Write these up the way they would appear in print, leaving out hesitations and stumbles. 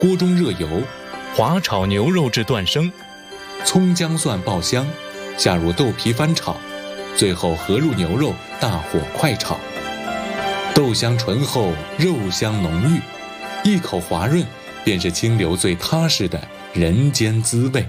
锅中热油，滑炒牛肉至断生，葱姜蒜爆香，下入豆皮翻炒，最后合入牛肉，大火快炒。豆香醇厚，肉香浓郁，一口滑润，便是清流最踏实的人间滋味。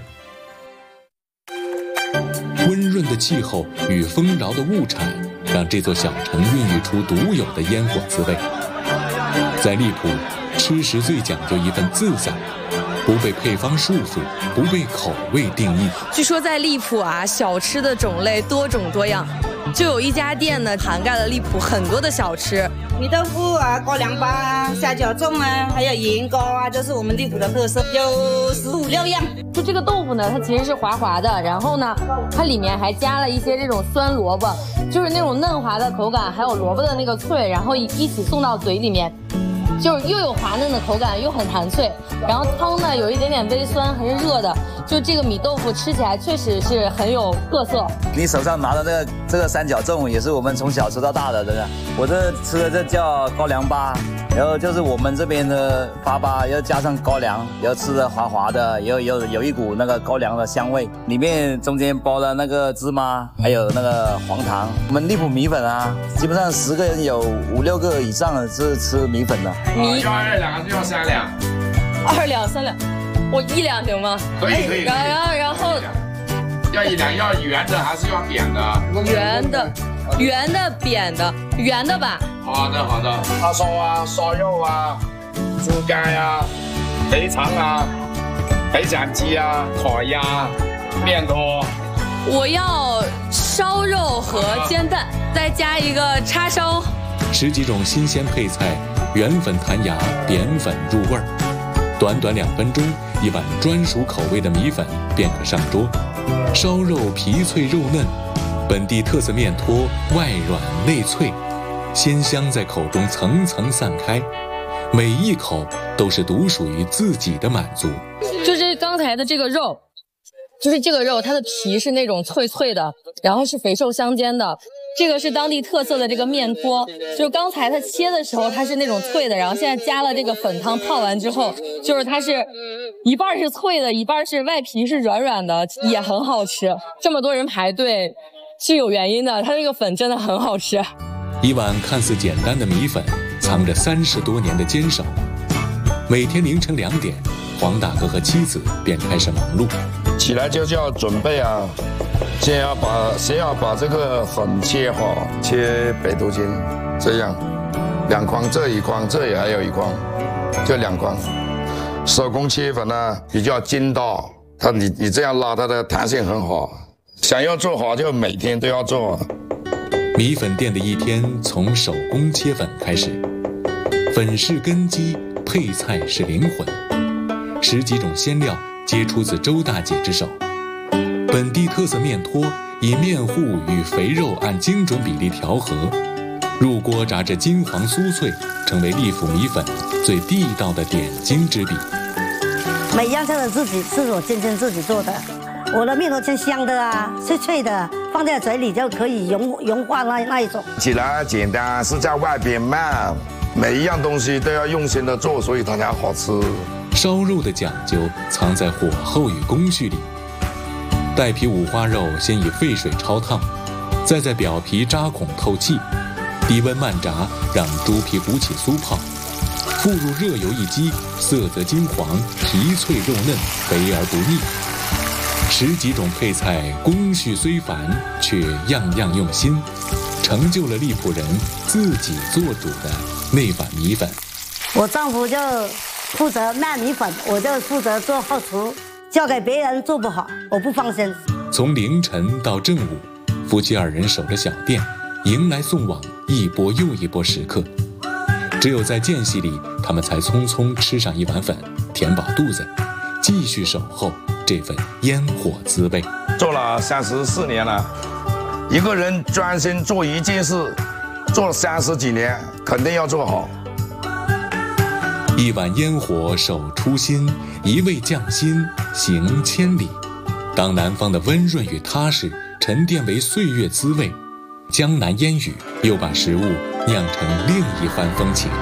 温润的气候与丰饶的物产，让这座小城孕育出独有的烟火滋味。在荔浦，吃食最讲究一份自在，不被配方束缚，不被口味定义。 据说在荔浦啊，小吃的种类多种多样，就有一家店呢，涵盖了荔浦很多的小吃。 米豆腐啊，高粱粑啊，虾饺粽啊，还有盐糕啊，这是我们荔浦的特色，有15、16样。 就这个豆腐呢，它其实是滑滑的，然后呢，它里面还加了一些这种酸萝卜，就是那种嫩滑的口感，还有萝卜的那个脆，然后一起送到嘴里面。就是又有滑嫩的口感，又很弹脆，然后汤呢有一点点微酸，还是热的，就这个米豆腐吃起来确实是很有特色。 你手上拿的这个三角粽也是我们从小吃到大的，真的。我这吃的这叫高粱粑，然后就是我们这边的粑要加上高粱，然后吃的滑滑的，有一股那个高粱的香味，里面中间包了那个芝麻，还有那个黄糖。我们荔浦米粉啊，基本上10个人有5、6个以上是吃米粉的。 要2两还是要3两 ？2两、3两，我1两行吗？ 可以。 然后要1两，要圆的还是要扁的？ 圆的、扁的，圆的吧。 好的。叉烧啊，烧肉啊，猪肝啊，肥肠啊，北斩鸡啊，烤鸭，面拖。 我要烧肉和煎蛋，再加一个叉烧。 10几种新鲜配菜，圆粉弹牙，扁粉入味儿。短短2分钟，一碗专属口味的米粉便可上桌。烧肉皮脆肉嫩，本地特色面托外软内脆，鲜香在口中层层散开，每一口都是独属于自己的满足。 就是刚才的这个肉，就是这个肉，它的皮是那种脆脆的，然后是肥瘦相间的。这个是当地特色的这个面托，就是刚才它切的时候它是那种脆的，然后现在加了这个粉汤泡完之后，就是它是一半是脆的，一半是外皮是软软的，也很好吃。这么多人排队是有原因的，它这个粉真的很好吃。 一碗看似简单的米粉，藏着30多年的坚守。每天凌晨2点，黄大哥和妻子便开始忙碌。 起来就要准备啊，先要把这个粉切好，切北斗筋，这样2筐，这1筐，这也还有1筐，就2筐。手工切粉呢比较筋道，你这样拉它的弹性很好。想要做好就每天都要做。 米粉店的一天从手工切粉开始，粉是根基，配菜是灵魂，10几种鲜料皆出自周大姐之手。本地特色面托以面糊与肥肉按精准比例调和，入锅炸至金黄酥脆，成为荔浦米粉最地道的点睛之笔。 每样菜都是我亲自己做的，我的面头是香的啊，脆脆的，放在嘴里就可以融化那一种。 起来简单，是在外边慢，每一样东西都要用心的做，所以它才好吃。 烧肉的讲究藏在火候与工序里。带皮五花肉先以沸水焯烫，再在表皮扎孔透气，低温慢炸，让猪皮鼓起酥泡，复入热油一激，色泽金黄，皮脆肉嫩，肥而不腻。10几种配菜，工序虽繁，却样样用心，成就了荔浦人自己做主的那碗米粉。 我丈夫就负责卖米粉，我就负责做后厨，交给别人做不好，我不放心。 从凌晨到正午，夫妻2人守着小店，迎来送往，一波又一波食客。只有在间隙里，他们才匆匆吃上一碗粉，填饱肚子，继续守候这份烟火滋味。 做了34年了，一个人专心做一件事，做了30几年，肯定要做好。 一碗烟火守初心，一味匠心行千里。当南方的温润与踏实沉淀为岁月滋味，江南烟雨又把食物酿成另一番风情。